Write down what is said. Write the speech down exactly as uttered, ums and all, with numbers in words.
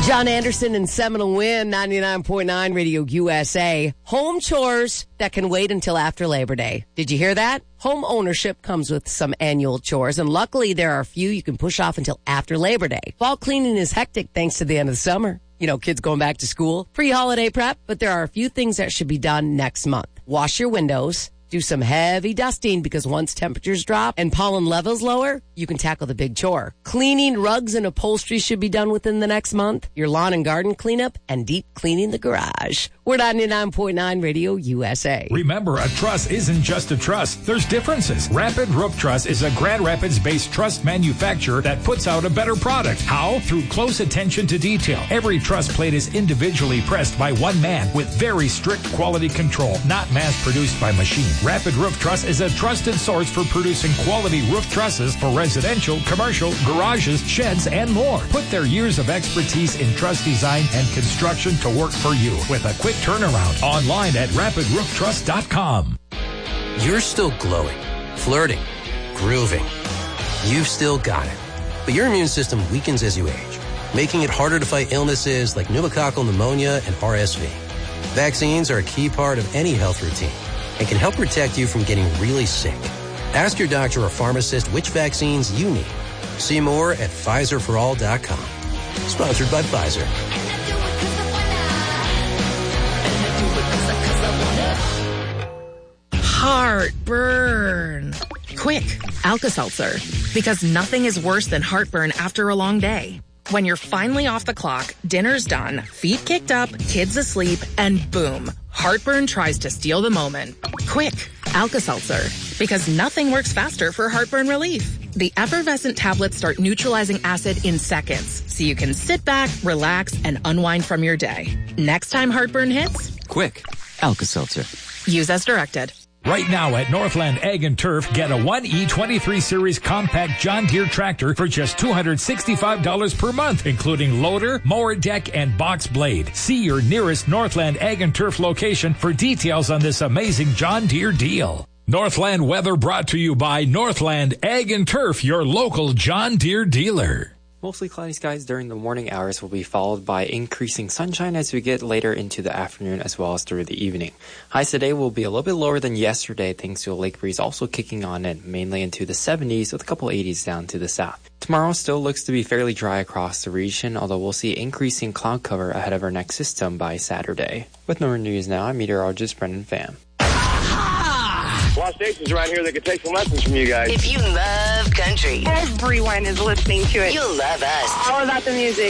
John Anderson and Seminole Wind, ninety-nine point nine Radio U S A. Home chores that can wait until after Labor Day. Did you hear that? Home ownership comes with some annual chores, and luckily there are a few you can push off until after Labor Day. Fall cleaning is hectic thanks to the end of the summer. You know, kids going back to school, pre-holiday prep, but there are a few things that should be done next month. Wash your windows. Do some heavy dusting because once temperatures drop and pollen levels lower, you can tackle the big chore. Cleaning rugs and upholstery should be done within the next month. Your lawn and garden cleanup and deep cleaning the garage. We're ninety-nine point nine Radio U S A. Remember, a truss isn't just a truss. There's differences. Rapid Roof Truss is a Grand Rapids-based truss manufacturer that puts out a better product. How? Through close attention to detail. Every truss plate is individually pressed by one man with very strict quality control, not mass-produced by machine. Rapid Roof Truss is a trusted source for producing quality roof trusses for residential, commercial, garages, sheds, and more. Put their years of expertise in truss design and construction to work for you with a quick turnaround. Online at rapid roof truss dot com. You're still glowing, flirting, grooving. You've still got it. But your immune system weakens as you age, making it harder to fight illnesses like pneumococcal pneumonia and R S V. Vaccines are a key part of any health routine and can help protect you from getting really sick. Ask your doctor or pharmacist which vaccines you need. See more at Pfizer for all dot com. Sponsored by Pfizer. Heartburn. Quick, Alka-Seltzer. Because nothing is worse than heartburn after a long day. When you're finally off the clock, dinner's done, feet kicked up, kids asleep, and boom, heartburn tries to steal the moment. Quick, Alka-Seltzer. Because nothing works faster for heartburn relief. The effervescent tablets start neutralizing acid in seconds, so you can sit back, relax, and unwind from your day. Next time heartburn hits, quick, Alka-Seltzer. Use as directed. Right now at Northland Ag and Turf, get a one E twenty-three Series compact John Deere tractor for just two hundred sixty-five dollars per month, including loader, mower deck, and box blade. See your nearest Northland Ag and Turf location for details on this amazing John Deere deal. Northland weather brought to you by Northland Ag and Turf, your local John Deere dealer. Mostly cloudy skies during the morning hours will be followed by increasing sunshine as we get later into the afternoon as well as through the evening. Highs today will be a little bit lower than yesterday thanks to a lake breeze also kicking on in, mainly into the seventies with a couple eighties down to the south. Tomorrow still looks to be fairly dry across the region, although we'll see increasing cloud cover ahead of our next system by Saturday. With Northern News Now, I'm meteorologist Brendan Pham. A lot of stations around here that could take some lessons from you guys. If you love country, everyone is listening to it. You'll love us. All about the music.